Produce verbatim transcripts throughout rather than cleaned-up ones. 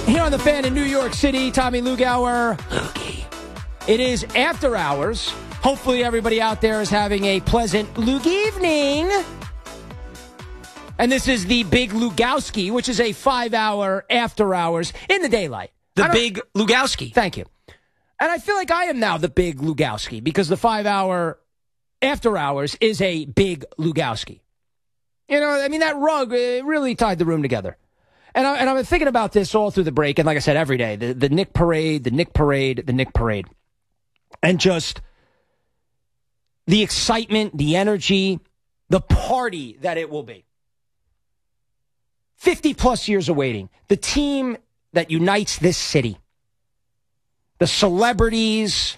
Here on The Fan in New York City, Tommy Lugauer. Loogie. It is after hours. Hopefully everybody out there is having a pleasant Lug evening. And this is the Big Lugowski, which is a five-hour after hours in the daylight. The Big Lugowski. Thank you. And I feel like I am now the Big Lugowski because the five-hour after hours is a Big Lugowski. You know, I mean, that rug it really tied the room together. And, I, and I've been thinking about this all through the break, and like I said, every day, the, the Nick Parade, the Nick Parade, the Nick Parade. And just the excitement, the energy, the party that it will be. fifty-plus years of waiting. The team that unites this city. The celebrities.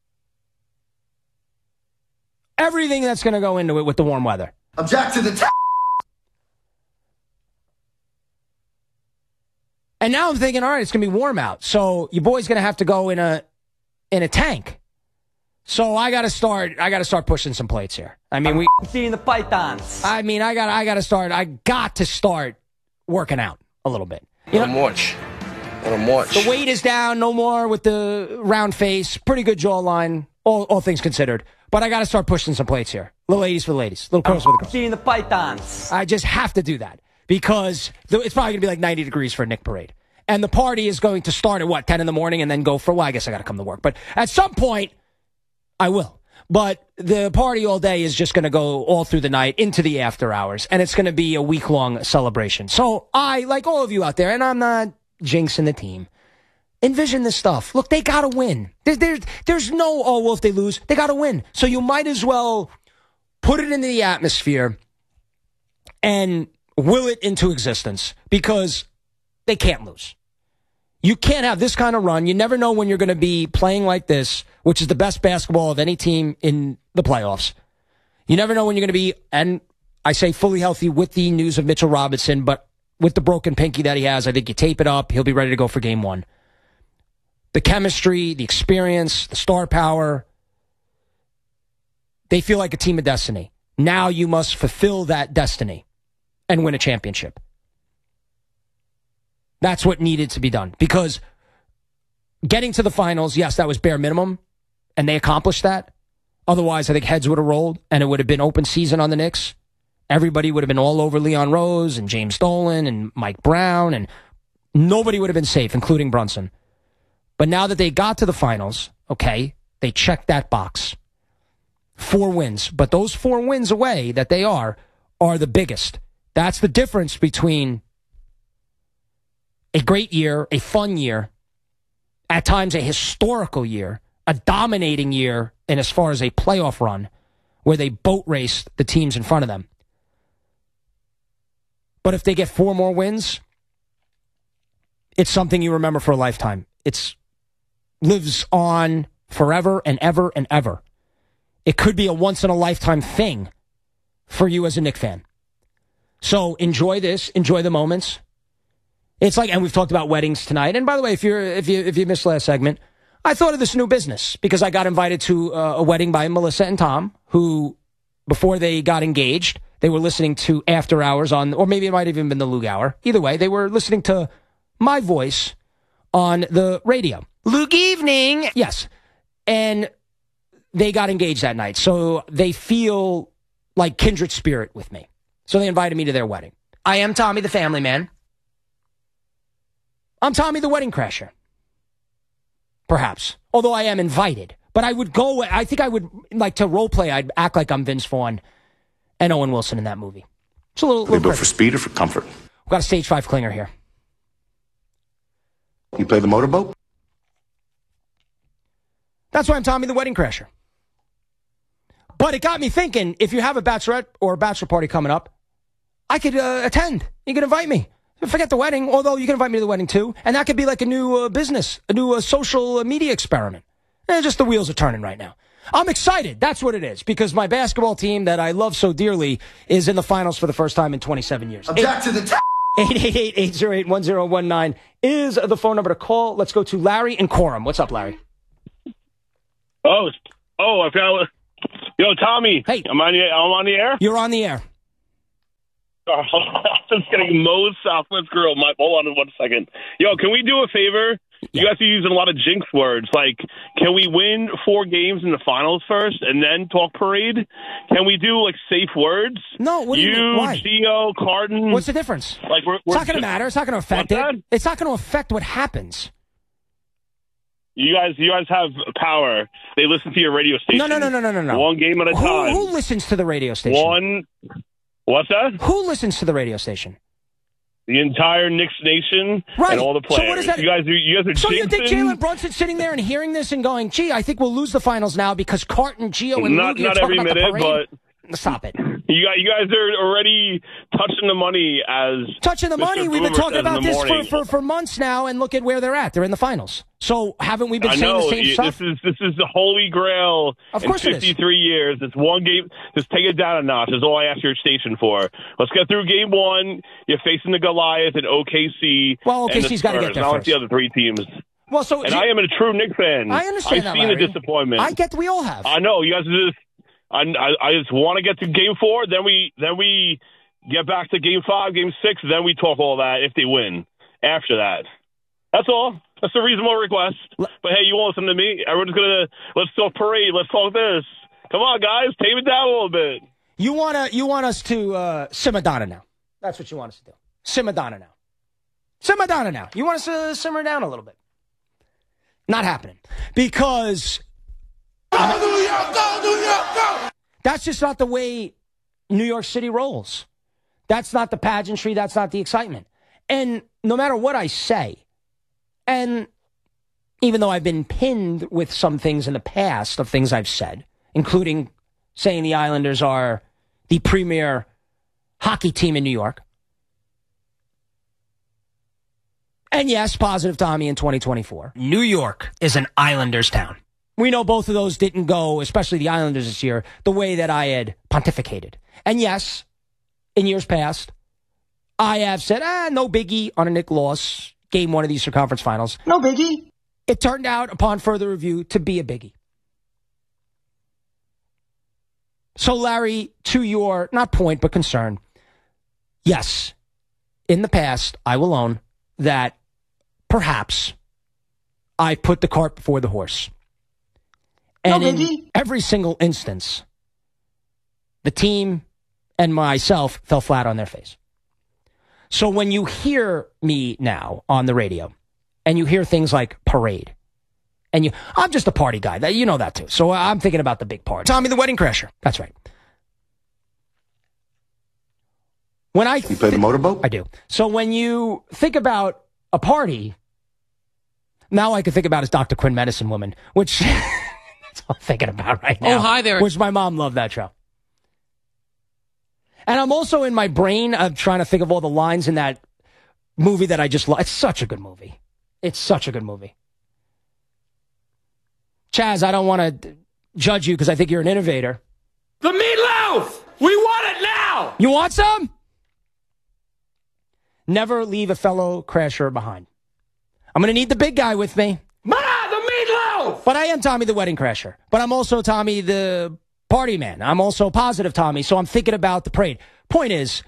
Everything that's going to go into it with the warm weather. Object to the t- And now I'm thinking, all right, it's going to be warm out. So your boy's going to have to go in a in a tank. So I got to start I got to start pushing some plates here. I mean, we seeing the pythons. I mean, I got I got to start I got to start working out a little bit. You Let know, him watch. Let him watch. The weight is down, no more with the round face, pretty good jawline, all all things considered. But I got to start pushing some plates here. Little ladies for the ladies, little girls for the girls. Seeing the pythons. I just have to do that. Because it's probably going to be like ninety degrees for a Nick Parade. And the party is going to start at, what, ten in the morning and then go for, well, I guess I got to come to work. But at some point, I will. But the party all day is just going to go all through the night into the after hours. And it's going to be a week-long celebration. So I, like all of you out there, and I'm not jinxing the team, envision this stuff. Look, they got to win. There, there, there's no, oh, well, if they lose, they got to win. So you might as well put it into the atmosphere and will it into existence because they can't lose. You can't have this kind of run. You never know when you're going to be playing like this, which is the best basketball of any team in the playoffs. You never know when you're going to be, and I say fully healthy with the news of Mitchell Robinson, but with the broken pinky that he has, I think you tape it up, he'll be ready to go for game one. The chemistry, the experience, the star power, they feel like a team of destiny. Now you must fulfill that destiny and win a championship. That's what needed to be done. Because getting to the finals, yes, that was bare minimum, and they accomplished that. Otherwise, I think heads would have rolled, and it would have been open season on the Knicks. Everybody would have been all over Leon Rose and James Dolan and Mike Brown, and nobody would have been safe, including Brunson. But now that they got to the finals, okay, they checked that box. Four wins. But those four wins away that they are, are the biggest. That's the difference between a great year, a fun year, at times a historical year, a dominating year, and as far as a playoff run, where they boat raced the teams in front of them. But if they get four more wins, it's something you remember for a lifetime. It's lives on forever and ever and ever. It could be a once-in-a-lifetime thing for you as a Knicks fan. So enjoy this. Enjoy the moments. It's like, and we've talked about weddings tonight. And by the way, if you're if you if you missed last segment, I thought of this new business because I got invited to uh, a wedding by Melissa and Tom, who before they got engaged, they were listening to After Hours on, or maybe it might have even been the Lug Hour. Either way, they were listening to my voice on the radio. Lug evening. Yes, and they got engaged that night, so they feel like kindred spirit with me. So they invited me to their wedding. I am Tommy the Family Man. I'm Tommy the Wedding Crasher. Perhaps. Although I am invited. But I would go, I think I would, like to role play, I'd act like I'm Vince Vaughn and Owen Wilson in that movie. It's a little, little They built for speed or for comfort? We've got a stage five clinger here. You play the motorboat? That's why I'm Tommy the Wedding Crasher. But it got me thinking, if you have a bachelorette or a bachelor party coming up, I could uh, attend. You could invite me. Forget the wedding, although you can invite me to the wedding too. And that could be like a new uh, business, a new uh, social media experiment. And just the wheels are turning right now. I'm excited. That's what it is. Because my basketball team that I love so dearly is in the finals for the first time in twenty-seven years. Object to the t- eight eight eight, eight zero eight, one zero one nine is the phone number to call. Let's go to Larry in Coram. What's up, Larry? Oh, oh, I found. Yo, Tommy. Hey. I'm on the, I'm on the air? You're on the air. I'm just getting Moe's Southwest Grill. My, hold on one second. Yo, can we do a favor? You guys are using a lot of jinx words. Like, can we win four games in the finals first and then talk parade? Can we do, like, safe words? No, what do you, you mean? Why? Gio, Carton. What's the difference? Like, we're, we're it's not going to matter. It's not going to affect it. That? It's not going to affect what happens. You guys, you guys have power. They listen to your radio station. No, no, no, no, no, no, no. One game at a who, time. Who listens to the radio station? One. What's that? Who listens to the radio station? The entire Knicks Nation right. and all the players. So what is that? You guys, are, you guys are So jinxing? you think Jalen Brunson sitting there and hearing this and going, "Gee, I think we'll lose the finals now because Carton, Gio, and not, Luggie not are talking every about minute, the parade"? but stop it. You guys, you guys are already touching the money as touching the Mister money. We've been Boomer talking says about in the this for, morning. for, for months now, and look at where they're at. They're in the finals. So haven't we been I saying know, the same you, stuff? This is this is the holy grail. Of course in it is. fifty-three years. It's one game. Just take it down a notch. Is all I ask your station for. Let's get through game one. You're facing the Goliath and O K C. Well, O K C's got to get there not first. like the other three teams. Well, so and I am a true Knicks fan. I understand I've that, seen Larry. the disappointment. I get. We all have. I know. You guys are just. I, I, I just want to get to game four. Then we then we get back to game five, game six. Then we talk all that if they win. After that, that's all. That's a reasonable request. But hey, you won't listen to me. Everyone's gonna let's talk parade. Let's talk this. Come on, guys, tame it down a little bit. You wanna you want us to uh, simmer down now? That's what you want us to do. Simmer down now. Simmer down now. You want us to simmer down a little bit? Not happening because. Go, New York, go, New York, go! That's just not the way New York City rolls. That's not the pageantry. That's not the excitement. And no matter what I say, and even though I've been pinned with some things in the past of things I've said, including saying the Islanders are the premier hockey team in New York. And yes, positive Tommy in twenty twenty-four. New York is an Islanders town. We know both of those didn't go, especially the Islanders this year, the way that I had pontificated. And yes, in years past, I have said, ah, no biggie on a Knick loss, game one of the Eastern Conference Finals. No biggie. It turned out, upon further review, to be a biggie. So, Larry, to your, not point, but concern, yes, in the past, I will own that perhaps I put the cart before the horse. And no in every single instance, the team and myself fell flat on their face. So when you hear me now on the radio, and you hear things like parade, and you, I'm just a party guy. That you know that too. So I'm thinking about the big party. Tommy the Wedding Crasher. That's right. When I You play the motorboat? I do. So when you think about a party, now I can think about is Doctor Quinn Medicine Woman, which that's all I'm thinking about right now. Oh, hi there. Which my mom loved that show. And I'm also in my brain of trying to think of all the lines in that movie that I just love. It's such a good movie. It's such a good movie. Chaz, I don't want to judge you because I think you're an innovator. The meatloaf! We want it now! You want some? Never leave a fellow crasher behind. I'm going to need the big guy with me. Ma, the meatloaf! But I am Tommy the Wedding Crasher. But I'm also Tommy the Party Man. I'm also positive Tommy, so I'm thinking about the parade. Point is,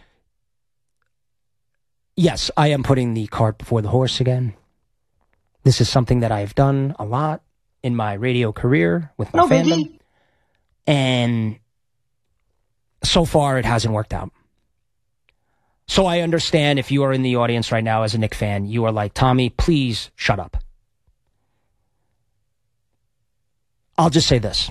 yes, I am putting the cart before the horse again. This is something that I have done a lot in my radio career with my No fandom. biggie. And so far, it hasn't worked out. So I understand if you are in the audience right now as a Knick fan, you are like, Tommy, please shut up. I'll just say this.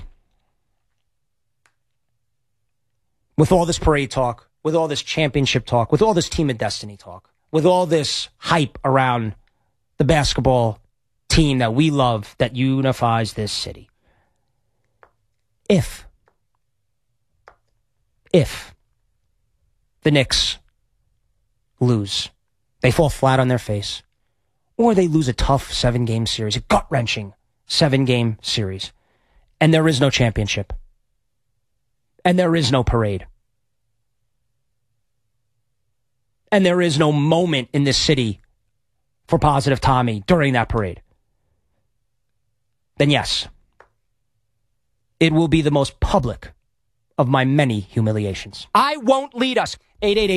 With all this parade talk, with all this championship talk, with all this team of destiny talk, with all this hype around the basketball team that we love that unifies this city. If, if the Knicks lose, they fall flat on their face, or they lose a tough seven-game series, a gut-wrenching seven-game series, and there is no championship, and there is no parade, and there is no moment in this city for positive Tommy during that parade, then yes, it will be the most public of my many humiliations. I won't lead us. eight eight eight